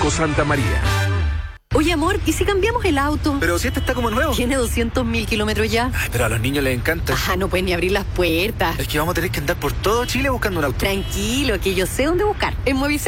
Banco Santa María. Oye, amor, ¿y si cambiamos el auto? Pero si este está como nuevo. Tiene 200.000 kilómetros ya. Ay, pero a los niños les encanta. Ah, no pueden ni abrir las puertas. Es que vamos a tener que andar por todo Chile buscando un auto. Tranquilo, que yo sé dónde buscar. En Movistar.